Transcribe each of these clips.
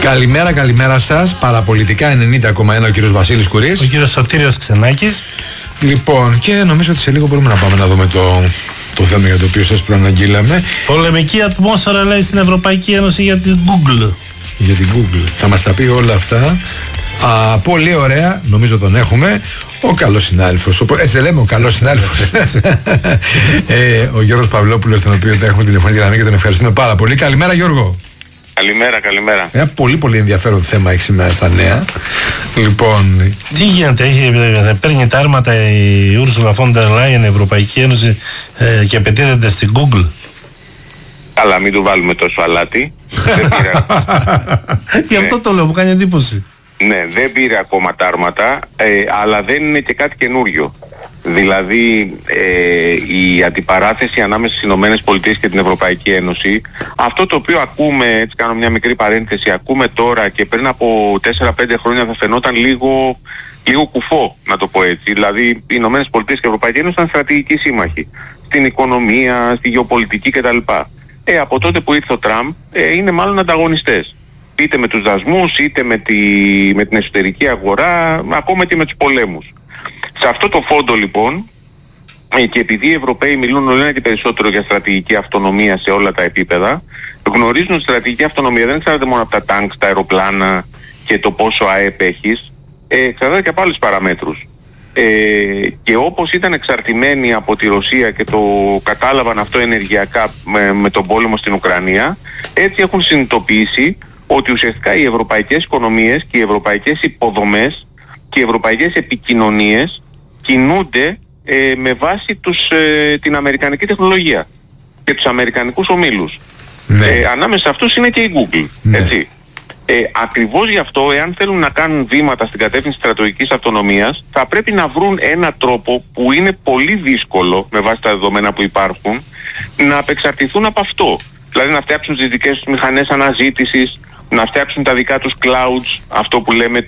Καλημέρα σας. Παραπολιτικά 90,1 ο κύριος Βασίλης Κουρής. Ο κύριος Σωτήριος Ξενάκης. Λοιπόν, και νομίζω ότι σε λίγο μπορούμε να πάμε να δούμε το θέμα για το οποίο σας προαναγγείλαμε. Πολεμική ατμόσφαιρα, λέει, στην Ευρωπαϊκή Ένωση για την Google. Για την Google. Θα μας τα πει όλα αυτά. Πολύ ωραία, νομίζω τον έχουμε. Ο καλός συνάδελφος. Έτσι δεν λέμε, ο καλός συνάδελφος. Ο Γιώργος Παυλόπουλος, τον οποίο θα έχουμε τηλεφωνική γραμμή και τον ευχαριστούμε πάρα πολύ. Καλημέρα, Γιώργο. Καλημέρα. Ένα πολύ ενδιαφέρον θέμα έχει σήμερα στα νέα. Λοιπόν. Τι γίνεται, παίρνει τα άρματα η Ursula von der Leyen, η Ευρωπαϊκή Ένωση, και πετύχεται στην Google. Αλλά μην του βάλουμε τόσο αλάτι. Γι' αυτό το λέω, μου κάνει εντύπωση. Ναι, δεν πήρε ακόμα τα άρματα, αλλά δεν είναι και κάτι καινούριο. Δηλαδή η αντιπαράθεση ανάμεσα στις Ηνωμένες Πολιτείες και την Ευρωπαϊκή Ένωση, αυτό το οποίο ακούμε, έτσι κάνω μια μικρή παρένθεση, ακούμε τώρα και πριν από 4-5 χρόνια θα φαινόταν λίγο κουφό, να το πω έτσι. Δηλαδή οι Ηνωμένες Πολιτείες και η Ευρωπαϊκή Ένωση ήταν στρατηγικοί σύμμαχοι στην οικονομία, στη γεωπολιτική κτλ. Από τότε που ήρθε ο Τραμπ είναι μάλλον ανταγωνιστές. Είτε με τους δασμούς, είτε με την εσωτερική αγορά, ακόμα και με τους πολέμους. Σε αυτό το φόντο λοιπόν, και επειδή οι Ευρωπαίοι μιλούν όλο ένα και περισσότερο για στρατηγική αυτονομία σε όλα τα επίπεδα, γνωρίζουν ότι στρατηγική αυτονομία δεν εξαρτάται μόνο από τα τάγκς, τα αεροπλάνα και το πόσο ΑΕΠ έχεις, εξαρτάται και από άλλες παραμέτρους. Και όπως ήταν εξαρτημένοι από τη Ρωσία και το κατάλαβαν αυτό ενεργειακά με τον πόλεμο στην Ουκρανία, έτσι έχουν συνειδητοποιήσει ότι ουσιαστικά οι ευρωπαϊκές οικονομίες και οι ευρωπαϊκές υποδομές και οι ευρωπαϊκές επικοινωνίες κινούνται με βάση την αμερικανική τεχνολογία και τους αμερικανικούς ομίλους. Ναι. Ανάμεσα σε αυτούς είναι και η Google. Ναι. Έτσι. Ακριβώς γι' αυτό, εάν θέλουν να κάνουν βήματα στην κατεύθυνση στρατηγικής αυτονομίας, θα πρέπει να βρουν έναν τρόπο που είναι πολύ δύσκολο με βάση τα δεδομένα που υπάρχουν να απεξαρτηθούν από αυτό. Δηλαδή να φτιάξουν τις δικές τους μηχανές αναζήτησης, να φτιάξουν τα δικά τους clouds, αυτό που λέμε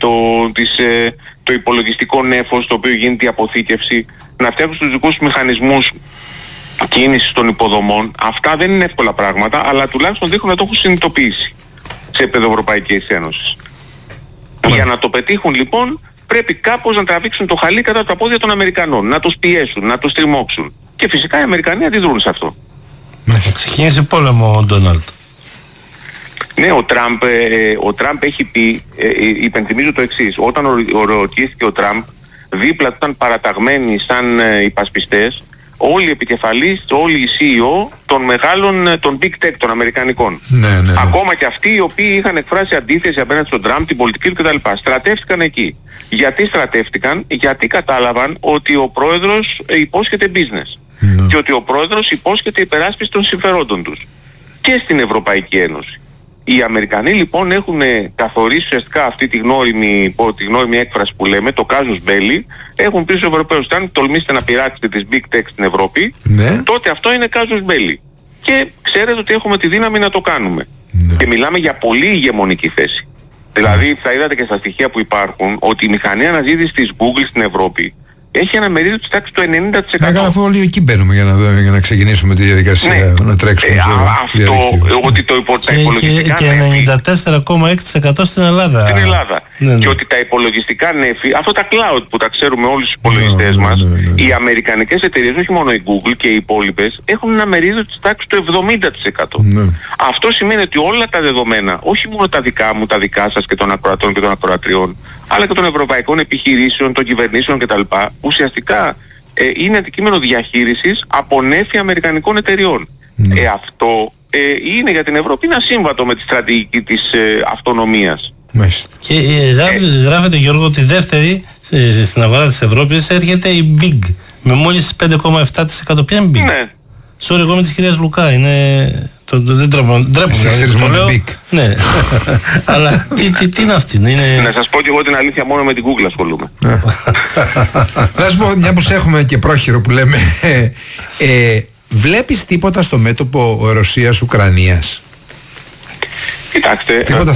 το υπολογιστικό νέφος, το οποίο γίνεται η αποθήκευση, να φτιάξουν τους δικούς τους μηχανισμούς κίνησης των υποδομών. Αυτά δεν είναι εύκολα πράγματα, αλλά τουλάχιστον δείχνουν να το έχουν συνειδητοποιήσει σε επίπεδο Ευρωπαϊκής Ένωσης. Για να το πετύχουν λοιπόν, πρέπει κάπως να τραβήξουν το χαλί κατά τα πόδια των Αμερικανών, να τους πιέσουν, να τους τριμώξουν. Και φυσικά οι Αμερικανοί αντιδρούν σε αυτό. Ξεκίνησε πόλεμο ο Ντόναλντ. Ναι, ο Τραμπ έχει πει, υπενθυμίζω το εξής, όταν ορκίστηκε ο Τραμπ, δίπλα του ήταν παραταγμένοι σαν υπασπιστές όλοι οι επικεφαλείς, όλοι οι CEO των μεγάλων, των big tech, των αμερικανικών. Ναι. Ακόμα και αυτοί οι οποίοι είχαν εκφράσει αντίθεση απέναντι στον Τραμπ, την πολιτική του κτλ. Στρατεύτηκαν εκεί. Γιατί στρατεύτηκαν? Γιατί κατάλαβαν ότι ο πρόεδρος υπόσχεται business. Ναι. Και ότι ο πρόεδρος υπόσχεται υπεράσπιση των συμφερόντων τους. Και στην Ευρωπαϊκή Ένωση. Οι Αμερικανοί λοιπόν έχουν καθορίσει ουσιαστικά αυτή τη γνώριμη έκφραση που λέμε, το casus belli, έχουν πει στους Ευρωπαίους, αν τολμήσετε να πειράξετε τις big tech στην Ευρώπη, Ναι. τότε αυτό είναι casus belli. Και ξέρετε ότι έχουμε τη δύναμη να το κάνουμε. Ναι. Και μιλάμε για πολύ ηγεμονική θέση. Δηλαδή θα είδατε και στα στοιχεία που υπάρχουν ότι η μηχανή αναζήτησης της Google στην Ευρώπη έχει ένα μερίδιο της τάξης του 90%. Αφού όλοι εκεί μπαίνουμε για να ξεκινήσουμε τη διαδικασία, Ναι. να τρέξουμε στο διαδίκτυο. Ότι τα υπολογιστικά Και νέφη 94,6% στην Ελλάδα. στην Ελλάδα. Ναι. Και ότι τα υπολογιστικά νέφη, αυτά τα cloud που τα ξέρουμε όλοι στους υπολογιστές μας, οι αμερικανικές εταιρείες, όχι μόνο η Google και οι υπόλοιπες, έχουν ένα μερίδιο της τάξης του 70%. Ναι. Αυτό σημαίνει ότι όλα τα δεδομένα, όχι μόνο τα δικά μου, τα δικά σας και των ακροατών και των ακροατριών, αλλά και των ευρωπαϊκών επιχειρήσεων, των κυβερνήσεων κτλ. Ουσιαστικά είναι αντικείμενο διαχείρισης από νέφη αμερικανικών εταιριών. Ναι. Αυτό είναι για την Ευρώπη ένα σύμβατο με τη στρατηγική της αυτονομίας. Μάλιστα. Και γράφεται, Γιώργο, ότι δεύτερη στην αγορά της Ευρώπης έρχεται η Big με μόλις 5,7%. Ποια είναι Big? Ναι. Sorry, εγώ με της κυρίας Λουκά είναι... Δεν τρέπω. Εσύ ξέρεις μόνο την Big. Ναι. Αλλά τι είναι αυτή? Να σας πω και εγώ την αλήθεια, μόνο με την Google ασχολούμαι. Να σου πω, μια που σε έχουμε και πρόχειρο που λέμε, βλέπεις τίποτα στο μέτωπο Ρωσίας-Ουκρανίας? Κοιτάξτε, Τίποτα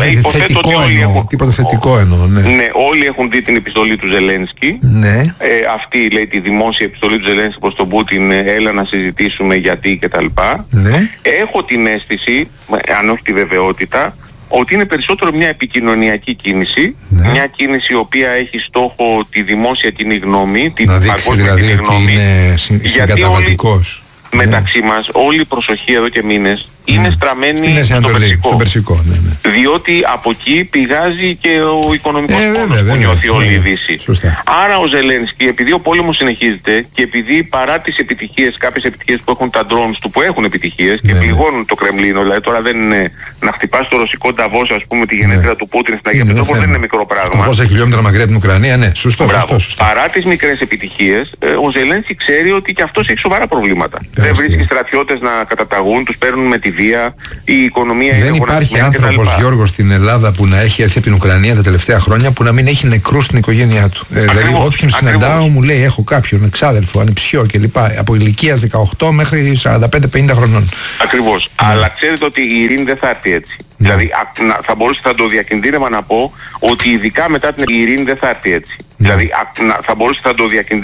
θετικό εννοώ, ναι. Ναι, όλοι έχουν δει την επιστολή του Ζελένσκι. Ναι. Αυτή λέει τη δημόσια επιστολή του Ζελένσκι προς τον Πούτιν, έλα να συζητήσουμε γιατί κτλ. Ναι. Έχω την αίσθηση, αν όχι τη βεβαιότητα, ότι είναι περισσότερο μια επικοινωνιακή κίνηση, μια κίνηση η οποία έχει στόχο τη δημόσια κοινή γνώμη, την παγκόσμια κοινή γνώμη, γιατί μεταξύ μας όλη η προσοχή εδώ και μήνες είναι στραμμένη στο Περσικό. Διότι από εκεί πηγάζει και ο οικονομικός πόνος που νιώθει όλη η Δύση. Άρα ο Ζελένσκι, επειδή ο πόλεμος συνεχίζεται και επειδή παρά τις επιτυχίες, κάποιες επιτυχίες που έχουν τα drones του, που έχουν επιτυχίες και πληγώνουν το Κρεμλίνο, δηλαδή τώρα δεν είναι να χτυπάς το ρωσικό Νταβός, ας πούμε, τη γενέτειρα του Πούτιν στην Αγία Πετρούπολη, δεν είναι μικρό πράγμα. Πόσα χιλιόμετρα μακριά την Ουκρανία, ναι, σωστό. Παρά τις μικρές επιτυχίες, ο Ζελένσκι ξέρει ότι και αυτός έχει σοβαρά προβλήματα. Δεν βρίσκει στρατιώτες να καταταγούν, τους παίρνουν με τη βία, η οικονομία είναι γονατισμένη. Δεν υπάρχει άνθρωπος, Γιώργο, στην Ελλάδα που να έχει έρθει από την Ουκρανία τα τελευταία χρόνια που να μην έχει νεκρούς στην οικογένειά του. Δηλαδή, όποιον συναντάω μου λέει: έχω κάποιον εξάδελφο, ανιψιό κλπ. Από ηλικίας 18 μέχρι 45-50 χρονών. Ακριβώς. Αλλά ξέρετε ότι η ειρήνη δεν θα έρθει έτσι. Δηλαδή, θα το διακινδύνευα να πω ότι ειδικά μετά την ειρήνη δεν θα έρθει έτσι. Δηλαδή, θα μπορούσε να το διακινδύνευα.